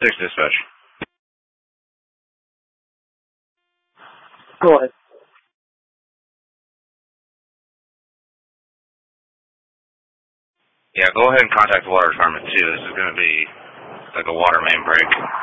Six dispatch. Go ahead. Yeah, go ahead and contact the water department too. This is going to be like a water main break.